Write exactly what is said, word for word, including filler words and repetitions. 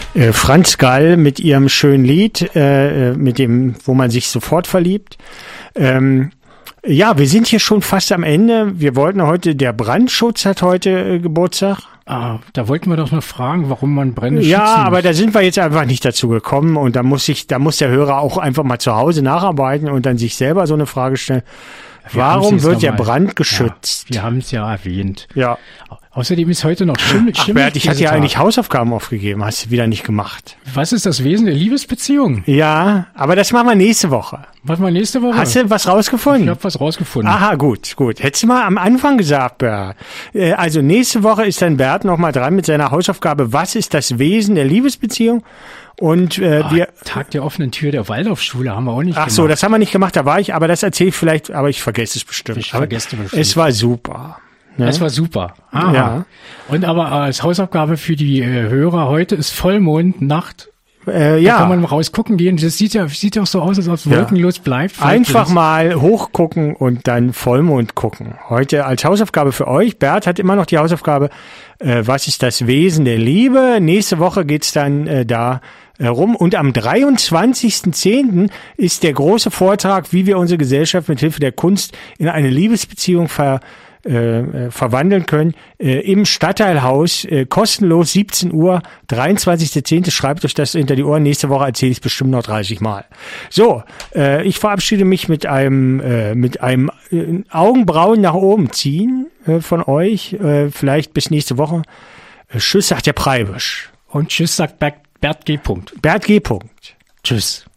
Äh, Franz Gall mit ihrem schönen Lied, äh, mit dem, wo man sich sofort verliebt. Ähm, ja, wir sind hier schon fast am Ende. Wir wollten heute, der Brandschutz hat heute äh, Geburtstag. Ah, da wollten wir doch noch fragen, warum man Brände schützen Ja, muss. aber da sind wir jetzt einfach nicht dazu gekommen und da muss ich, da muss der Hörer auch einfach mal zu Hause nacharbeiten und dann sich selber so eine Frage stellen. Wir Warum wird der mal, Brand geschützt? Ja, wir haben es ja erwähnt. Ja. Außerdem ist heute noch Schimmel. Ach Bert, ich hatte ja eigentlich Hausaufgaben aufgegeben, hast du wieder nicht gemacht. Was ist das Wesen der Liebesbeziehung? Ja, aber das machen wir nächste Woche. Was wir nächste Woche? Hast du was rausgefunden? Ich habe was rausgefunden. Aha, gut, gut. Hättest du mal am Anfang gesagt, Bert. Äh, Also nächste Woche ist dann Bert noch mal dran mit seiner Hausaufgabe. Was ist das Wesen der Liebesbeziehung? Und äh, ah, wir Tag der offenen Tür der Waldorfschule haben wir auch nicht Ach gemacht. so, das haben wir nicht gemacht, da war ich, aber das erzähle ich vielleicht, aber ich vergesse es bestimmt. Ich aber vergesse bestimmt. Es war super. Ne? Das war super. Aha. Ja. Und aber äh, als Hausaufgabe für die äh, Hörer heute ist Vollmond, Nacht. Äh, ja. Da kann man mal rausgucken gehen. Das sieht ja sieht ja auch so aus, als ob es Ja. wolkenlos bleibt. Vielleicht Einfach ist- mal hochgucken und dann Vollmond gucken. Heute als Hausaufgabe für euch. Bert hat immer noch die Hausaufgabe, äh, was ist das Wesen der Liebe? Nächste Woche geht's dann äh, da äh, rum. Und am dreiundzwanzigsten zehnten ist der große Vortrag, wie wir unsere Gesellschaft mit Hilfe der Kunst in eine Liebesbeziehung ver Äh, verwandeln können, äh, im Stadtteilhaus, äh, kostenlos, siebzehn Uhr, dreiundzwanzigster zehnte Schreibt euch das hinter die Ohren. Nächste Woche erzähle ich es bestimmt noch dreißig Mal. So, äh, ich verabschiede mich mit einem äh, mit einem äh, Augenbrauen nach oben ziehen äh, von euch. Äh, vielleicht bis nächste Woche. Äh, tschüss, sagt der Preibisch. Und tschüss, sagt Bert, Bert G. Punkt. Bert G. Punkt. Tschüss.